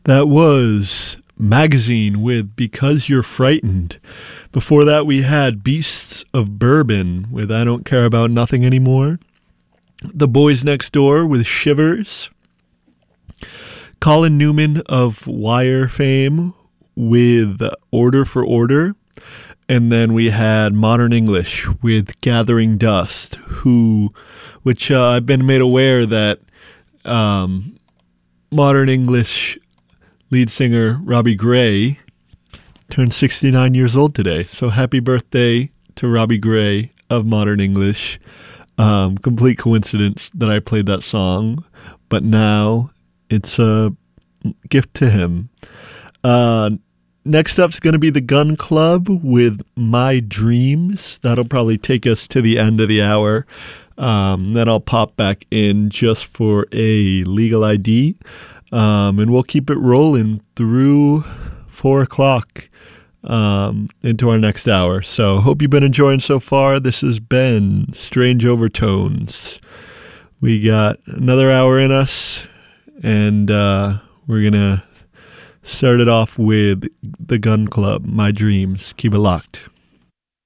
That was Magazine with Because You're Frightened. Before that, we had Beasts of Bourbon with I Don't Care About Nothing Anymore. The Boys Next Door with Shivers. Colin Newman of Wire fame with Order for Order. And then we had Modern English with Gathering Dust, which I've been made aware that Modern English lead singer Robbie Gray turned 69 years old today. So happy birthday to Robbie Gray of Modern English. Complete coincidence that I played that song, but now it's a gift to him. Next up's going to be the Gun Club with My Dreams. That'll probably take us to the end of the hour. Then I'll pop back in just for a legal ID. And we'll keep it rolling through 4 o'clock into our next hour. So hope you've been enjoying so far. This has been Strange Overtones. We got another hour in us, and we're going to start it off with the Gun Club, My Dreams. Keep it locked.